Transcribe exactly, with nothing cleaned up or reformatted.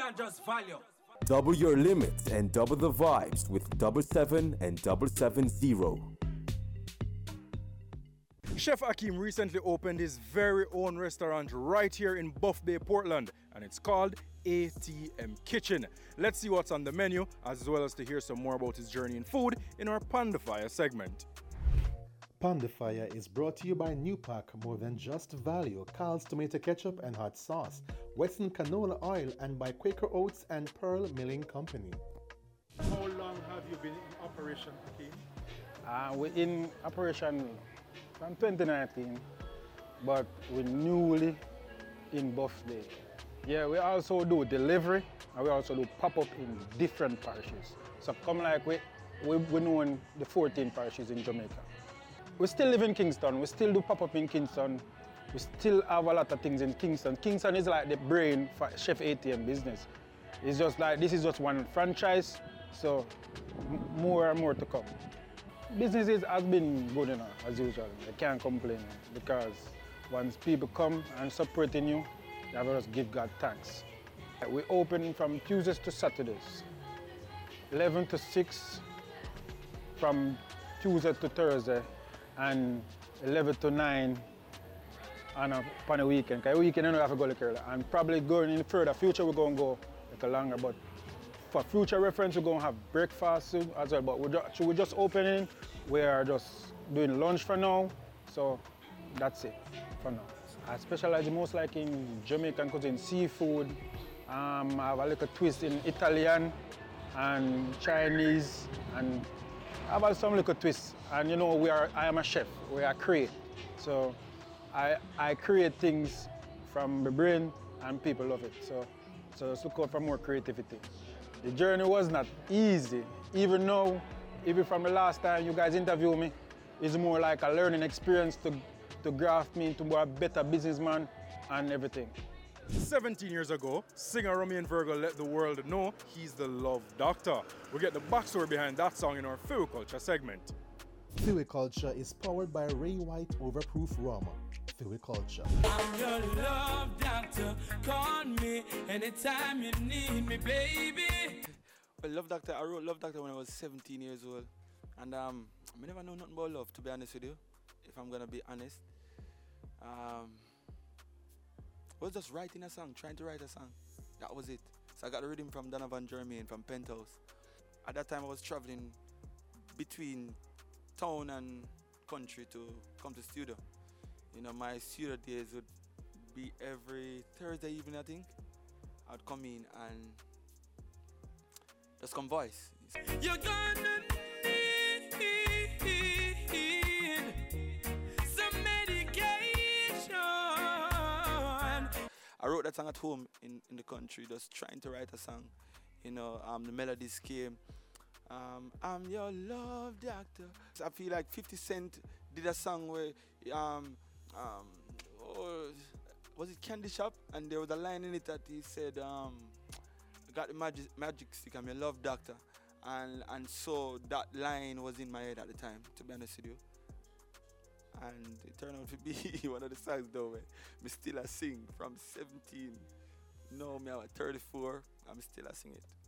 than just value. Double your limits and double the vibes with double seven and double seven zero. Chef Akeem recently opened his very own restaurant right here in Buff Bay, Portland, and it's called A T M Kitchen. Let's see what's on the menu, as well as to hear some more about his journey in food in our Pon de Fire segment. Pon de Fire is brought to you by Newpack, more than just value, Carl's tomato ketchup and hot sauce, Weston canola oil, and by Quaker Oats and Pearl Milling Company. How long have you been in operation, Akeem? Uh, we're in operation from twenty nineteen, but we're newly in Buff Bay. Yeah, we also do delivery, and we also do pop-up in different parishes. So come like we, we, we know in the fourteen parishes in Jamaica. We still live in Kingston, we still do pop-up in Kingston, we still have a lot of things in Kingston. Kingston is like the brain for Chef A T M business. It's just like, this is just one franchise, so m- more and more to come. Business has been good enough, as usual. I can't complain because once people come and supporting you, you have to just give God thanks. We open from Tuesdays to Saturdays, eleven to six from Tuesday to Thursday, and eleven to nine on a, on a weekend. Because weekend you don't have to go like early. And probably going in the further future, we're going to go a little longer. But for future reference, we're going to have breakfast soon as well. But we're just, we're just opening. We are just doing lunch for now. So that's it for now. I specialize most like in Jamaican cuisine, seafood. Um, I have a little twist in Italian and Chinese, and I have some little twists. And you know, we are. I am a chef. We are create. So I I create things from the brain, and people love it. So so just look out for more creativity. The journey was not easy. Even now, even from the last time you guys interviewed me, it's more like a learning experience to to graft me into a better businessman and everything. seventeen years ago, singer Romain Virgo let the world know he's the love doctor. We get the backstory behind that song in our Feel Culture segment. Feel Culture is powered by Ray White Overproof Rum. Feel Culture. I'm your love doctor. Call me anytime you need me, baby. Well, Love Doctor, I wrote Love Doctor when I was seventeen years old. And um, I never know nothing about love, to be honest with you, if I'm going to be honest. Um, I was just writing a song, trying to write a song. That was it. So I got the rhythm from Donovan Jermaine from Penthouse. At that time, I was traveling between town and country to come to studio. You know, my studio days would be every Thursday evening, I think. I'd come in and just come voice. You're gonna need some medication. I wrote that song at home in, in the country, just trying to write a song. You know, um, the melodies came. Um, I'm your love doctor. I feel like fifty Cent did a song where, um, um, oh, was it Candy Shop? And there was a line in it that he said, um, I got the magic, magic stick, I'm your love doctor. And and so that line was in my head at the time, to be honest with you. And it turned out to be one of the songs though, where me still a sing from seventeen. No, me I'm at thirty-four, I'm still a sing it.